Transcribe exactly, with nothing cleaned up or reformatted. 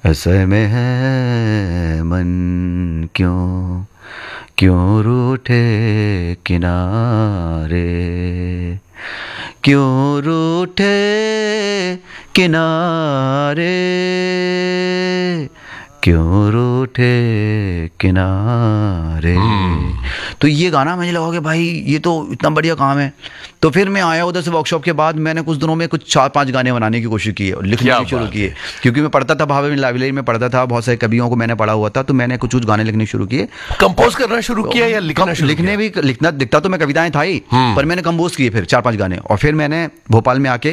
असर में है मन क्यों क्यों रूठे किनारे, क्यों रूठे किनारे, क्यों रूठे किनारे। तो ये गाना मुझे लगा कि भाई ये तो इतना बढ़िया काम है। तो फिर मैं आया उधर से वर्कशॉप के बाद, मैंने कुछ दिनों में कुछ चार पांच गाने बनाने की कोशिश की है और लिखने की शुरू किए, क्योंकि मैं पढ़ता था भावे लाइब्रेरी में पढ़ता था, बहुत सारे कवियों को मैंने पढ़ा हुआ था, तो मैंने कुछ कुछ गाने लिखने शुरू किए। कंपोज करना शुरू किया या लिखना शुरू लिखने भी लिखना दिखता तो मैं कविताएं था ही, पर मैंने कंपोज किए फिर चार पांच गाने। और फिर मैंने भोपाल में आके